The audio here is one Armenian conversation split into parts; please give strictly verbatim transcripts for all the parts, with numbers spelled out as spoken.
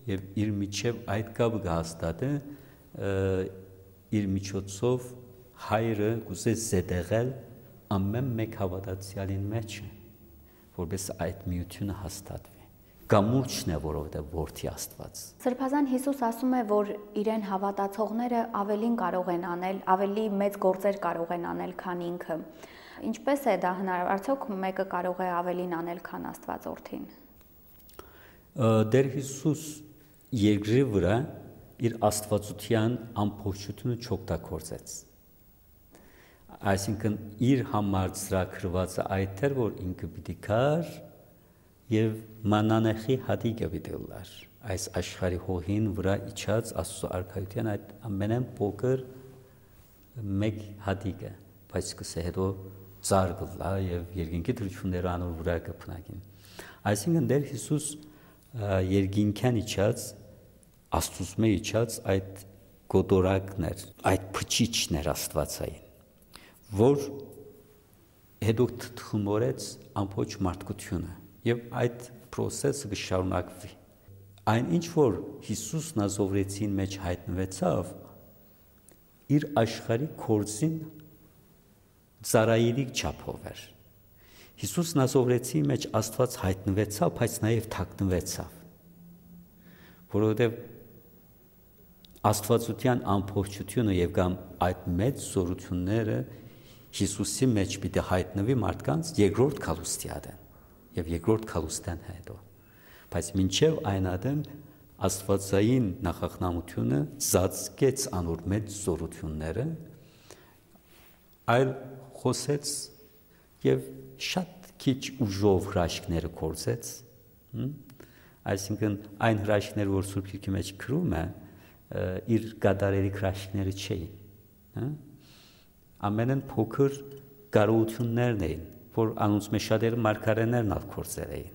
եւ իր միջև այդ կապը կհաստատի իր միջոցով հայրը գուզե զետեղել ամեն մեկ հավատացյալին մեջ, որպես այդ միությունը հաստատվի։ Գամուրջն է, որովհետև որդի Աստված։ Սրբազան Հիսուս ասում է, որ իրեն հավատացողները ավելին կարող են անել, ավելի մեծ գործեր կարող են անել, քան ինքը։ Ինչպես է դա հնարավոր, արդյոք մեկը կարող է ավելին անել, քան Աստված որդին։ Դեր Հիսուս երկրի վրա իր աստվածության ամբողջությունը չօգտագործեց։ Այսինքն իր համար ծրագրված այդ էր, որ ինքը պիտի գար եւ մանանեխի հատիկը պիտի լար։ Այս աշխարհի հողին վրա իջած Աստծո արքայության այդ ամենեն փոքր մեկ հատիկը, բայց կսե հետո ծառ գլա եւ երկինքի դրությունները անոր վրա կփնակին։ Այսինքն Տեր Հիսուս երկինքան իջած Աստծո իջած այդ գոտորակներ, այդ փչիչներ Աստվածային, որ հետո թխմորեց ամբողջ մարդկությունը եւ այդ process-ը կշարունակվի։ Այն ինչ որ Հիսուս Նազովրեցին մեջ հայտնվեցավ, իր աշխարհի կորձին ծառայիլիկ չափով էր։ Հիսուս Նազովրեցի մեջ Աստված հայտնվեցավ, բայց նաեւ թաքնվեցավ, որովհետեւ Աստվածության ամբողջությունը եւ կամ այդ մեծ զորությունները Հիսուսի մեջ պիտի հայտնվի մարդկանց երկրորդ քալուստիադեն եւ երկրորդ քալուստան հետո, բայց մինչեւ այն ադեն Աստվածային նախախնամությունը ծածկեց անոր մեծ զորությունները, այլ խոսեց եւ շատ քիչ ուժով հրաշքները կործեց, այսինքն այն հրաշքները, որ Սուրբ Գիրքի մեջ գրում է, իր գադարերի հրաշքները չէին, ամենեն փոքր կարողություններն էին, որ անոնց մեջ շատերը մարգարեներն ալ կործել էին,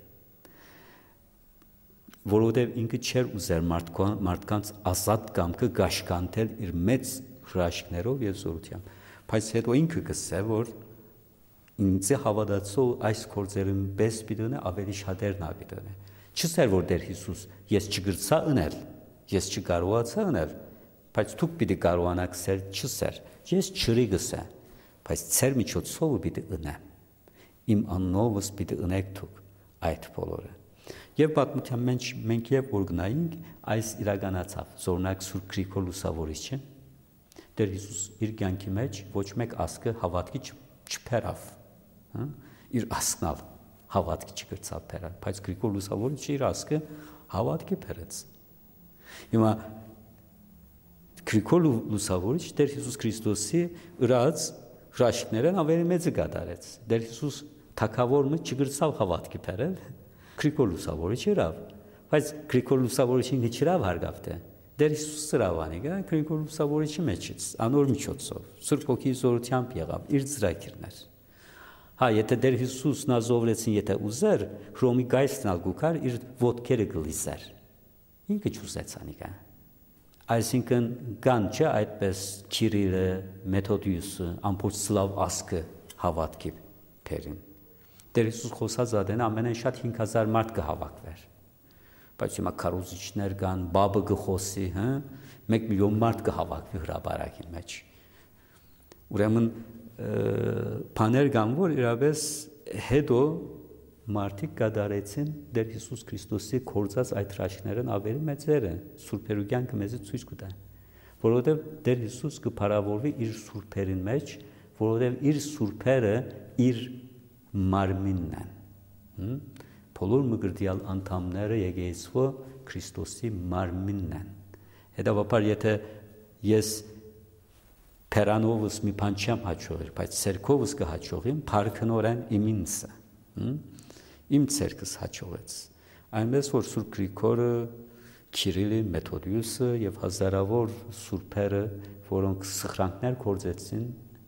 որովհետև ինքը չէր ուզեր մարդկանց ազատ կամքը գաշկանտել իր մեծ հրաշքներով եւ զորությամբ, բայց հետո ինքը կսե, որ ինձ հավատացող այս կործերին պես պիտի ավելի շատերն ա պիտի։ Չսեր որ Տեր Հիսուս ես չգրծա ունել, ես չկարողացա ունել, բայց դուք պիտի կարողանաք սեր չսեր, ես չրի գսե, բայց ծեր միջոցով պիտի ունեմ, իմ աննովս պիտի ունեք դուք այդ բոլորը։ Եվ պատմության մեջ մենք եւ որ գնայինք, այս իրականացավ, զորնակ Սուրբ Գրիգոր Լուսավորիչը, Տեր Հիսուս իր կյանքի մեջ ոչ մեկ ասկը հավատքի չփերավ, իր ասկնալ հավատքի չգրծավ փերավ, բայց Գրիգոր Լուսավորիչը իր ասկը հավատքի փերեց։ Հիմա Գրիգոր Լուսավորիչը Տեր Հիսուս Քրիստոսի ըրած հրաշքներն ավելի մեծը կատարեց։ Տեր Հիսուս թագավորը չգրծավ հավատքի փերել, Գրիգոր Լուսավորիչը իրավ, բայց Գրիգոր Լուսավորիչին չիրավ հարգավտե։ Դեր Հիսուս սրավանի գա Գրիգոր Լուսավորիչի մեջից, անոր միջոցով, Սուրբ Հոգի զորությամբ եղավ իր ծրագիրներ։ Հա, եթե Դեր Հիսուս Նազովրեցին եթե ուզեր, Հռոմի գայսն ալ գուքար իր ոտքերը գլիսեր։ Ինքը չուզեց անիկա։ Այսինքն կան չէ այդպես Քիրիլը, Մեթոդիուսը, ամբողջ սլավ ասկը հավատքի փերին։ Տեր Հիսուս խոսած ադեն ամենեն շատ հինգ հազար մարդ կհավաքվեր։ Բայց հիմա քարոզիչներ կան, բաբը կխոսի, հա, մեկ միլիոն մարդ կհավաքվի հրաբարակի մեջ։ Ուրեմն բաներ կան, որ իրապես հետո մարդիկ կդարեցին Տեր Հիսուս Քրիստոսի կործած այդ հրաշքներն ավելի մեծերը, սուրբերու կյանքը մեզ ցույց կտա։ Որովհետև Տեր Հիսուս կփարավորվի իր սուրբերին մեջ, որովհետև իր սուրբերը իր մարմինն են։ Բոլոր մգրդյալ անդամները եկեղեցու Քրիստոսի մարմինն են։ Հետևաբար եթե ես փերանովս մի բան չեմ հաջողել, բայց ցերկովս կհաջողեմ, փառքնորեն իմ ինձը, իմ ցերկս հաջողեց։ Այնպես որ Սուրբ Գրիգորը, Քիրիլը, Մեթոդիուսը եւ հազարավոր սուրբերը, որոնք սխրանքներ կործեցին,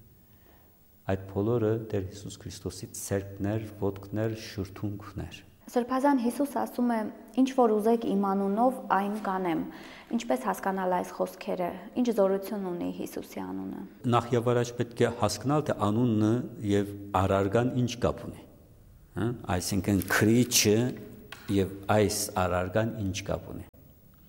այդ բոլորը Տեր Հիսուս Քրիստոսի ցերկներ, ոտքներ, շուրթունքներ։ Սրբազան Հիսուս ասում է, ինչ որ ուզեք իմ անունով, այն կանեմ։ Ինչպես հասկանալ այս խոսքերը, ինչ զորություն ունի Հիսուսի անունը։ Նախ եւ առաջ պետք է հասկանալ, թե անունը եւ արարգան ինչ կապ ունի։ Հա, այսինքն քրիչը եւ այս արարգան ինչ կապ ունի։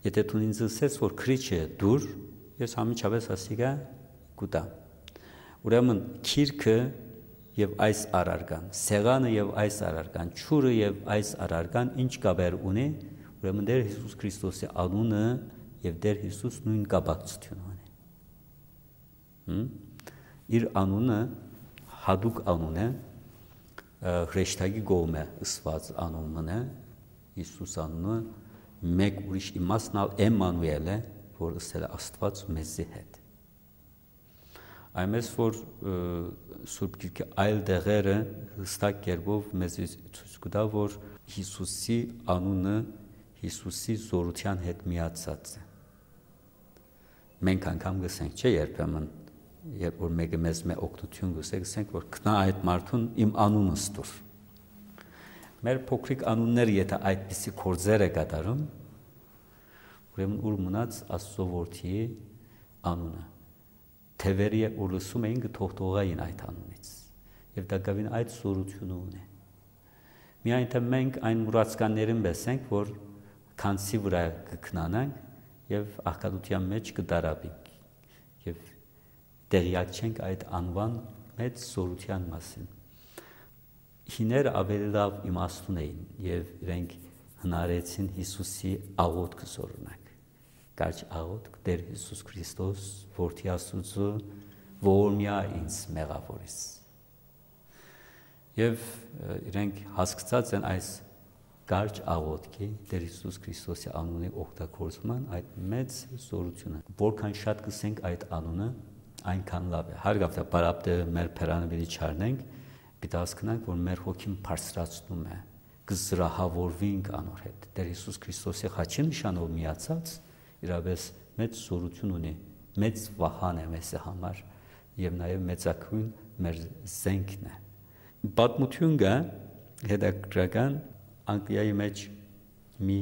Եթե դու ինձ ասես, որ քրիչը դուր, ես համիջապես ասիգա կուտա։ Ուրեմն քիրքը եւ այս արարգան, սեղանը եւ այս արարգան, ճուրը եւ այս արարգան ինչ կապեր ունի, ուրեմն Տեր Հիսուս Քրիստոսի անունը եւ Տեր Հիսուս նույն կապակցություն ունի։ Հմ իր անունը հadouk անուն է, հրեշտակի գոմը ըսված անունն է, Հիսուս անունը մեկ ուրիշ իմաստնալ Էմմանուել է, որ ասել է Աստված մեզի հետ։ Այնպես որ Սուրբ Գիրքի այլ տեղերը հստակ կերպով մեզ ցույց կտա, որ Հիսուսի անունը Հիսուսի զորության հետ միացած է։ Մենք անգամ գսենք, չէ, երբեմն, երբ որ մեկը մեզ մե օգնություն գսե, գսենք, որ քնա այդ մարդուն իմ անունս տուր։ Մեր փոքրիկ անունները, եթե այդպիսի գործեր է կատարում, ուրեմն ուր մնաց Աստծո որդի անունը։ Թևերի ու լսում էին գթողտողային այդ անունից, եւ դա գավին այդ զորությունը ունի։ Միայն թե մենք այն մուրացկաններին բեսենք, որ քանսի վրա կքնանանք եւ աղքատության մեջ կդարաբենք եւ տեղյակ չենք այդ անվան մեծ զորության մասին։ Հիները ավելի լավ իմաստուն էին եւ իրենք հնարեցին Հիսուսի աղոթքը զորունակ։ Կարճ աղոթք Տեր Հիսուս Քրիստոս, որդի Աստծո, որ միա ինձ մեղավորիս։ Եվ իրենք հասկացած են այս կարճ աղոթքի Տեր Հիսուս Քրիստոսի անունի օգտագործման այդ մեծ զորությունը։ Որքան շատ կսենք այդ անունը, այնքան լավ է։ Հարգավտ է, բարապտը մեր փերանը պիտի չառնենք, պիտի հասկանանք, որ մեր հոգին բարձրացնում է, կզրահավորվենք անոր հետ։ Տեր Հիսուս Քրիստոսի խաչի նշանով միացած իրապես մեծ զորություն ունի, մեծ վահան է մեզ համար եւ նաեւ մեծակույն մեր զենքն է։ Պատմություն կա հետաքրքրական Անգլիայի մեջ մի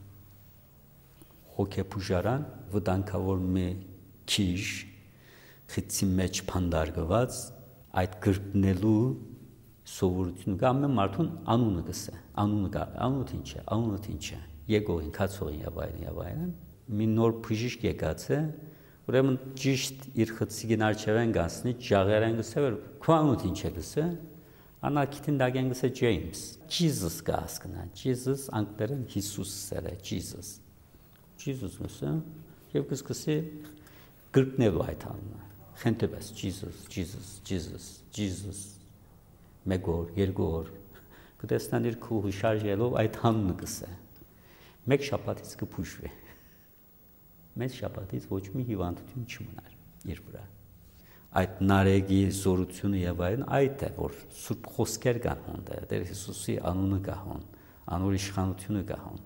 հոգեբուժարան վտանգավոր մի քիժ խիցի մեջ փանդարգված այդ գրկնելու սովորությունը կա ամեն մարդուն անունը գսե անունը կա անունը ինչ է անունը ինչ է եկողին քացողին եւ այլն եւ այլն մի նոր բժիշկ եկած է ուրեմն ճիշտ իր խցիկին արջևեն գասնի ջաղերեն գսե որ քո անունը ինչ է գսե Անակիտին դագեն գսե Ջեյմս Jesus կա հասկնա Jesus անգլերեն Հիսուս սերը Jesus Jesus գսե եւ կսկսի գրկնելու այդ անունը խնդրես Jesus Jesus Jesus Jesus մեգոր երգոր կտեսնան իր քուհի շարժելով այդ անունը գսե մեկ շաբաթից կփուշվի մեծ շաբաթից ոչ մի հիվանդություն չմնար իր վրա այդ նարեգի զորությունը եւ այլն այդ է որ սուրբ խոսքեր կան հոնդը Տեր Հիսուսի անունը կա հոն անոր իշխանությունը կա հոն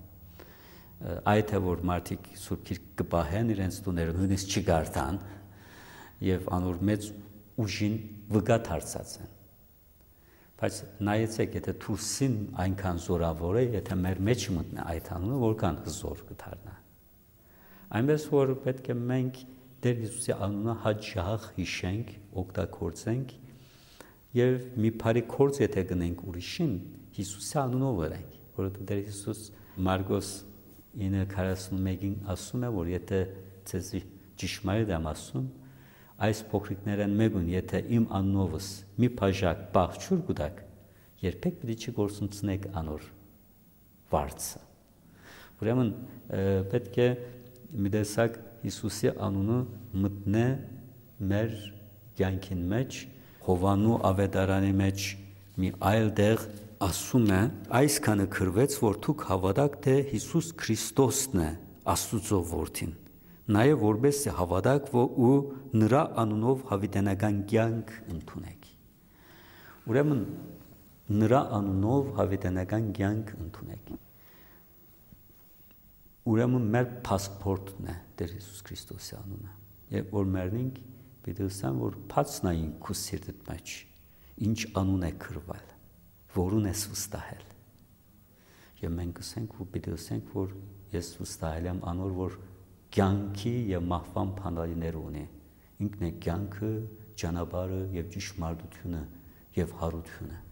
այդ է որ մարդիկ սուրբ գիրք կպահեն իրենց տուները նույնիսկ չգարտան եւ անոր մեծ ուժին վգա դարձած են բայց նայեցեք եթե թուրսին այնքան զորավոր է եթե մեր մեջ մտնի այդ անունը որքան զոր կդառնա այնպես որ պետք է մենք Տեր Հիսուսի անունը հաճախ հիշենք, օգտագործենք եւ մի բարի գործ եթե գնենք ուրիշին Հիսուսի անունով արենք, որովհետեւ Տեր Հիսուս Մարգոս ինը քառասունմեկին ասում է, որ եթե ցեզ ճշմարիտ եմ ասում, այս փոքրիկներն մեկուն եթե իմ անունովս մի բաժակ բաղջուր կուտակ, երբեք պիտի չգործունցնեք անոր վարձը։ Ուրեմն պետք է մի տեսակ Հիսուսի անունը մտնե մեր կյանքին մեջ Հովանու ավետարանի մեջ մի այլ տեղ ասում է այսքանը գրվեց որ դուք հավատաք թե Հիսուս Քրիստոսն է Աստծո որդին նաև որպես հավատաք որ ու նրա անունով հավիտենական կյանք ընդունեք ուրեմն նրա անունով հավիտենական կյանք ընդունեք Ուրեմն մեր փասպորտն է Տեր Հիսուս Քրիստոսի անունը։ Երբ որ մեռնենք, պիտի ասեմ, որ փածնային քո սիրտդ մեջ ինչ անուն է գրվել, որուն ես վստահել։ Եվ մենք ասենք, որ պիտի ասենք, որ ես վստահել եմ անոր, որ կյանքի եւ մահվան փանալիներ ունի։ Ինքն է կյանքը, ճանապարհը եւ ճշմարտությունը եւ հարությունը։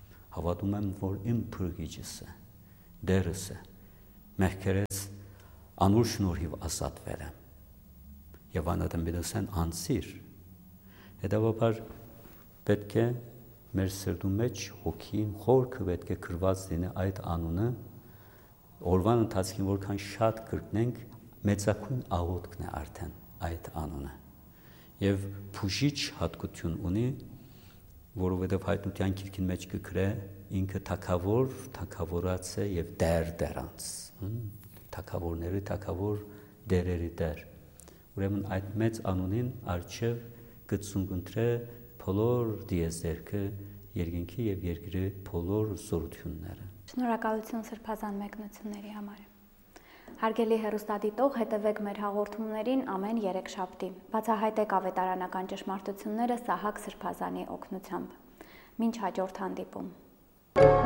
Հավատում եմ, որ իմ փրկիչս է, Տերս է։ Մեղքերից անուր շնորհիվ ազատվել եմ։ Եվ անադամբերոսեն անցիր։ Հետևաբար պետք է մեր սրտու մեջ հոգին խորքը պետք է գրված լինի այդ անունը, օրվան ընթացքին որքան շատ կրկնենք, մեծակույն աղոթքն է արդեն այդ անունը։ Եվ փուժիչ հատկություն ունի, որովհետև հայտնության գիրքին մեջ կգրե ինքը թագավոր, թագավորած է եւ դեր դերանց, թագավորների թագավոր, դերերի դեր։ Ուրեմն այդ մեծ անունին արժև գծունգընտրե բոլոր դիեզերքը, երկինքի եւ երկրի բոլոր զորությունները։ Շնորհակալություն սրբազան մեկնությունների համար։ Հարգելի հեռուստադիտող, հետևեք մեր հաղորդումներին ամեն երեքշաբթի։ Բացահայտեք ավետարանական ճշմարտությունները Սահակ Սրբազանի օգնությամբ։ Մինչ հաջորդ հանդիպում։